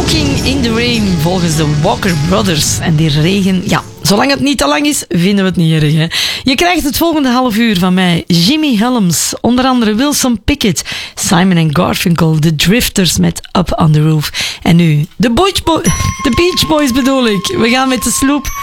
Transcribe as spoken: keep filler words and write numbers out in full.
Walking in the Rain volgens de Walker Brothers. En die regen, ja, zolang het niet te lang is, vinden we het niet erg. Hè? Je krijgt het volgende half uur van mij Jimmy Helms, onder andere Wilson Pickett, Simon and Garfunkel, The Drifters met Up on the Roof. En nu, de Beach Boys, de Beach Boys bedoel ik. We gaan met de sloep